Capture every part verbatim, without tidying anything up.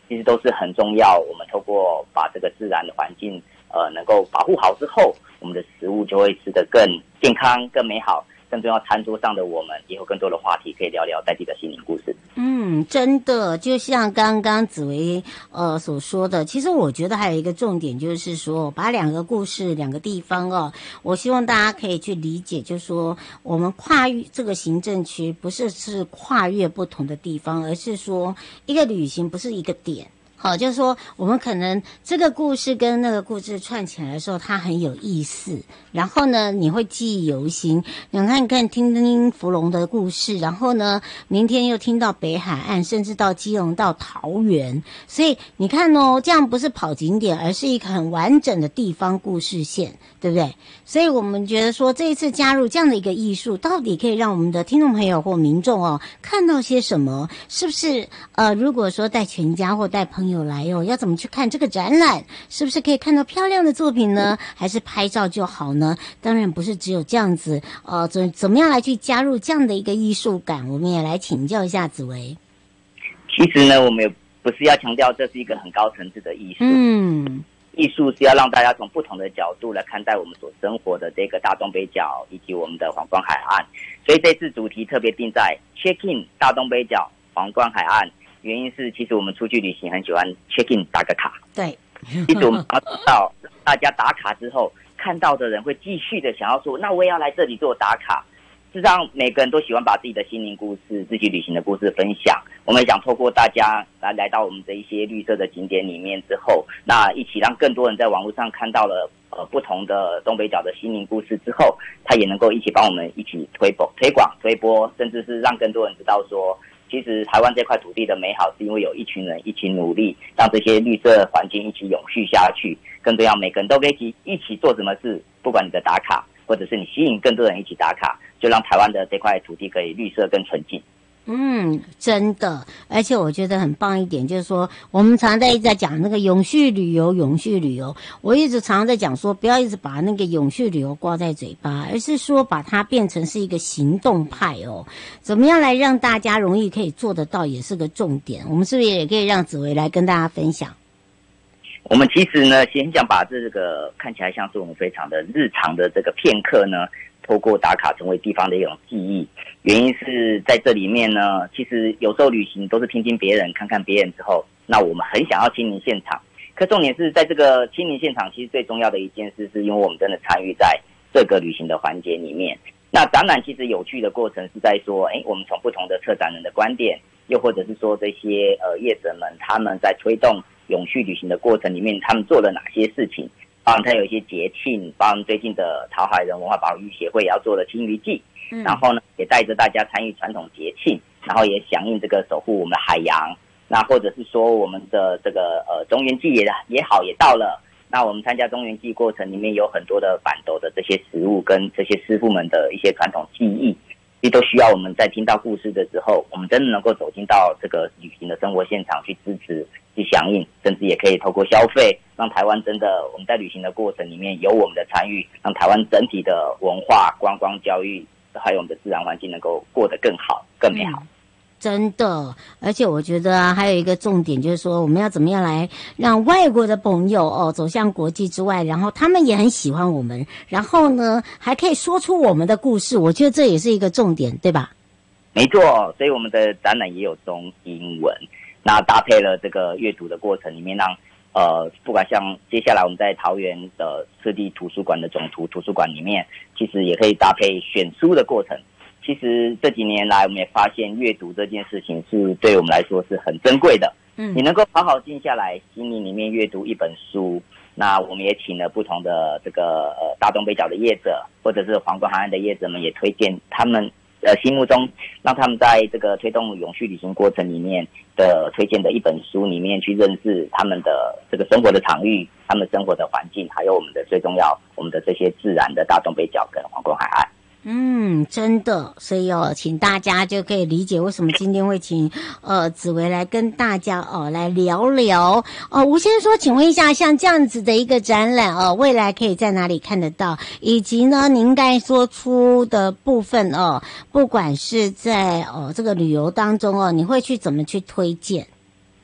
其实都是很重要。我们透过把这个自然的环境呃能够保护好之后，我们的食物就会吃得更健康、更美好。更重要，餐桌上的我们也有更多的话题可以聊聊在地的心灵故事。 嗯，真的，就像刚刚紫薇呃所说的，其实我觉得还有一个重点，就是说把两个故事、两个地方哦，我希望大家可以去理解，就是说我们跨越这个行政区，不是是跨越不同的地方，而是说一个旅行不是一个点。好，就是说我们可能这个故事跟那个故事串起来的时候，它很有意思。然后呢，你会记忆犹新。你看，你看，听听福隆的故事，然后呢，明天又听到北海岸，甚至到基隆、到桃园。所以你看哦，这样不是跑景点，而是一个很完整的地方故事线，对不对？所以我们觉得说，这一次加入这样的一个艺术，到底可以让我们的听众朋友或民众哦看到些什么？是不是？呃，如果说带全家或带朋友来哦，要怎么去看这个展览？是不是可以看到漂亮的作品呢？还是拍照就好呢？当然不是只有这样子，呃，怎怎么样来去加入这样的一个艺术感？我们也来请教一下紫薇。 其实呢，我们也不是要强调这是一个很高层次的艺术，嗯，艺术是要让大家从不同的角度来看待我们所生活的这个大东北角以及我们的皇冠海岸。所以这次主题特别定在 check in 大东北角皇冠海岸，原因是其实我们出去旅行很喜欢 check in 打个卡。 对， 其实我们要知道，大家打卡之后，看到的人会继续的想要说，那我也要来这里做打卡。事实上，每个人都喜欢把自己的心灵故事、自己旅行的故事分享。我们也想透过大家来来到我们的一些绿色的景点里面之后，那一起让更多人在网络上看到了呃不同的东北角的心灵故事之后，他也能够一起帮我们一起推广、推广、推播，甚至是让更多人知道说，其实台湾这块土地的美好是因为有一群人一起努力，让这些绿色环境一起永续下去。更重要，每个人都可以一起一起做什么事，不管你的打卡，或者是你吸引更多人一起打卡，就让台湾的这块土地可以绿色更纯净。 嗯，真的，而且我觉得很棒一点，就是说，我们常常在一直在讲那个永续旅游，永续旅游。我一直常常在讲说，不要一直把那个永续旅游挂在嘴巴，而是说把它变成是一个行动派哦。怎么样来让大家容易可以做得到，也是个重点。我们是不是也可以让紫薇来跟大家分享？ 我们其实呢，先想把这个看起来像是我们非常的日常的这个片刻呢，透过打卡成为地方的一种记忆。原因是在这里面呢，其实有时候旅行都是听听别人、看看别人之后，那我们很想要亲临现场。可重点是在这个亲临现场，其实最重要的一件事，是因为我们真的参与在这个旅行的环节里面。那展览其实有趣的过程是在说，哎，我们从不同的策展人的观点，又或者是说这些呃业者们他们在推动永续旅行的过程里面，他们做了哪些事情？包含他有一些节庆，包含最近的桃海人文化保育协会也要做的青鱼季，嗯，然后呢也带着大家参与传统节庆，然后也响应这个守护我们的海洋。那或者是说我们的这个呃中元祭也也好也到了，那我们参加中元祭过程里面有很多的板斗的这些食物跟这些师傅们的一些传统技艺，也都需要我们在听到故事的时候，我们真的能够走进到这个旅行的生活现场去支持、去响应，甚至也可以透过消费，让台湾真的我们在旅行的过程里面有我们的参与，让台湾整体的文化、观光、教育，还有我们的自然环境能够过得更好、更美好。 嗯，真的，而且我觉得啊，还有一个重点就是说，我们要怎么样来让外国的朋友哦走向国际之外，然后他们也很喜欢我们，然后呢还可以说出我们的故事，我觉得这也是一个重点，对吧？ 没错，所以我们的展览也有中英文，那搭配了这个阅读的过程里面，让呃不管像接下来我们在桃园的湿地图书馆的总图图书馆里面，其实也可以搭配选书的过程。其实这几年来，我们也发现阅读这件事情是对我们来说是很珍贵的。嗯，你能够好好静下来，心灵里面阅读一本书。那我们也请了不同的这个呃大东北角的业者，或者是皇冠海岸的业者们，也推荐他们呃心目中让他们在这个推动永续旅行过程里面的推荐的一本书里面去认识他们的这个生活的场域、他们生活的环境，还有我们的最重要我们的这些自然的大东北角跟皇冠海岸。 嗯，真的，所以哦，请大家就可以理解为什么今天会请呃紫薇来跟大家哦来聊聊哦。吴先生说，请问一下，像这样子的一个展览哦，未来可以在哪里看得到？以及呢，您刚才说出的部分哦，不管是在哦这个旅游当中哦，你会去怎么去推荐？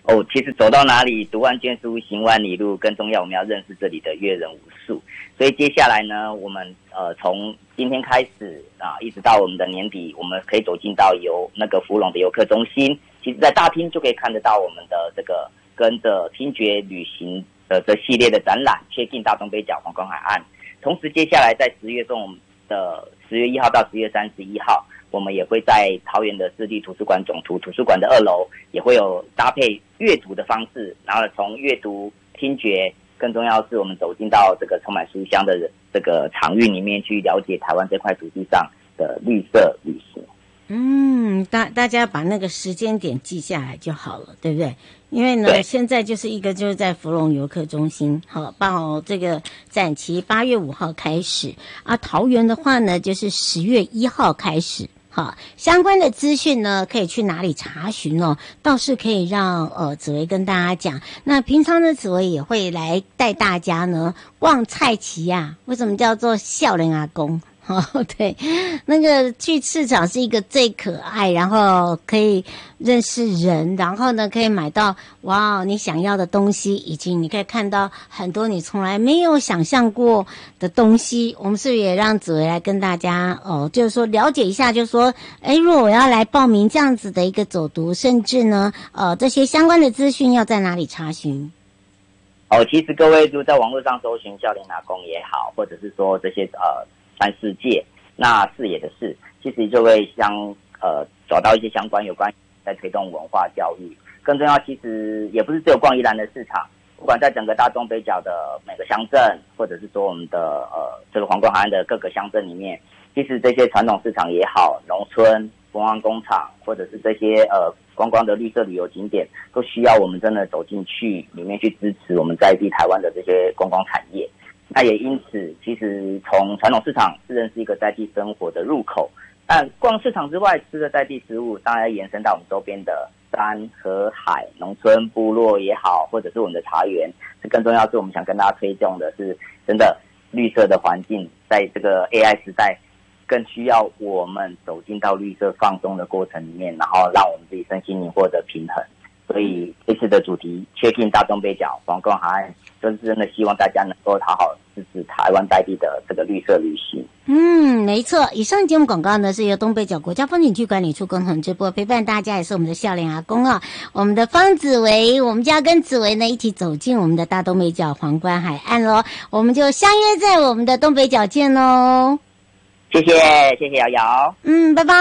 哦，其实走到哪里，读万卷书，行万里路，更重要，我们要认识这里的阅人无数。所以接下来呢，我们呃从今天开始啊，一直到我们的年底，我们可以走进到游那个福隆的游客中心。其实，在大厅就可以看得到我们的这个跟着听觉旅行的这系列的展览 ，check in 大东北角皇冠海岸。同时，接下来在十月中的十月一号到十月三十一号。我们也会在桃园的市立图书馆总图图书馆的二楼，也会有搭配阅读的方式，然后从阅读、听觉，更重要的是我们走进到这个充满书香的这个场域里面，去了解台湾这块土地上的绿色旅行。 嗯，大大家把那个时间点记下来就好了，对不对？因为呢，现在就是一个就是在福隆游客中心，好，报这个展期八月五号开始啊，桃园的话呢，就是十月一号开始。好，相关的资讯呢，可以去哪里查询哦？倒是可以让呃紫薇跟大家讲。那平常呢，紫薇也会来带大家呢逛菜市啊。为什么叫做少年阿公？哦，对，那个去市场是一个最可爱，然后可以认识人，然后呢可以买到哇你想要的东西，以及你可以看到很多你从来没有想象过的东西。我们是不是也让紫薇来跟大家哦，就是说了解一下，就是说，哎，如果我要来报名这样子的一个走读，甚至呢，呃，这些相关的资讯要在哪里查询？ 哦，其实各位就在网络上搜寻少年阿公也好，或者是说这些呃。看世界，那视野的视，其实就会相呃找到一些相关有关在推动文化教育。更重要，其实也不是只有逛宜兰的市场，不管在整个大东北角的每个乡镇，或者是说我们的呃这个皇冠海岸的各个乡镇里面，其实这些传统市场也好，农村、观光工厂，或者是这些呃观光的绿色旅游景点，都需要我们真的走进去里面去支持我们在地台湾的这些观光产业。那也因此，其实从传统市场自认是一个在地生活的入口。但逛市场之外，吃的在地食物，当然延伸到我们周边的山河海、农村部落也好，或者是我们的茶园。这更重要是我们想跟大家推动的是，真的绿色的环境，在这个 A I 时代，更需要我们走进到绿色放松的过程里面，然后让我们自己身心灵获得平衡。所以这次的主题 check in 大东北角皇冠海岸，就是真的希望大家能够好好支持台湾在地的这个绿色旅行。 嗯，没错。以上节目广告呢是由东北角国家风景区管理处共同直播，陪伴大家也是我们的笑脸阿公啊，我们的方紫薇，我们就要跟紫薇呢一起走进我们的大东北角皇冠海岸咯，我们就相约在我们的东北角见咯。 谢谢，谢谢瑶瑶。 嗯，拜拜。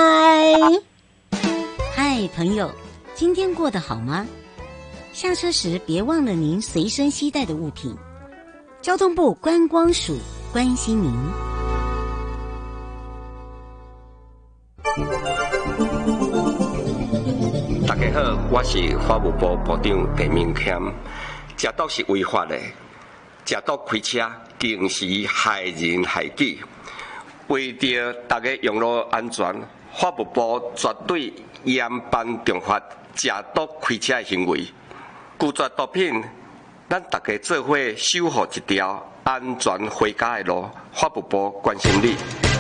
嗨，朋友。今天过得好吗？下车时别忘了您随身携带的物品。交通部观光署关心您。 大家好，我是法务部部长陈明谦。食毒是违法的，食毒开车定时害人害己。为着大家用路安全，法务部绝对严办重罚食毒开车的行为，拒绝毒品，咱大家做伙守护一条安全回家的路。法务部关心你。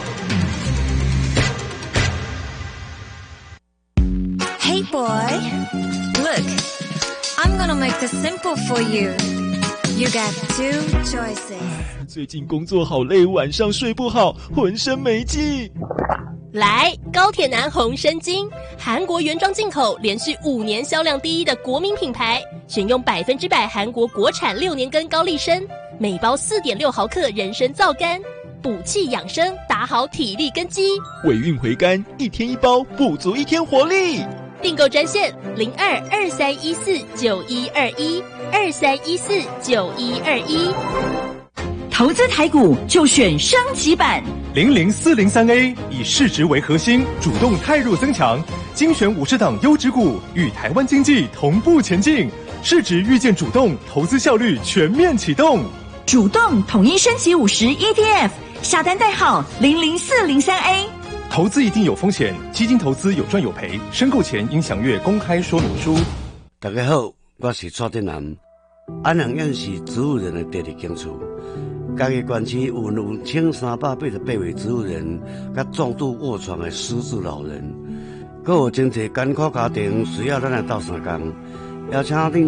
Hey boy, look, I'm gonna make this simple for you. You got two choices. 最近工作好累，晚上睡不好，浑身没劲。 来，高铁男红参精，韩国原装进口，连续五年销量第一的国民品牌，选用百分之百韩国国产六年根高丽参，每包四点六毫克人参皂苷，补气养生，打好体力根基。 尾韵回甘，一天一包，补足一天活力。 订购专线零二二三一四九一二一二三一四九一二一。 投资台股就选升级版零零四零三 A， 以市值为核心，主动汰弱增强，精选五十档优质股，与台湾经济同步前进。市值预见主动，投资效率全面启动。 主动统一升级五十 E T F， 下单代号零零四零三 A。 投资一定有风险，基金投资有赚有赔，申购前应详阅公开说明书。 大家好，我是蔡振南。安良院是植物人的第二间厝。嘉义县区有两千三百八十八位植物人，甲重度卧床的失智老人，阁有真侪艰苦家庭需要咱来斗相共。 邀请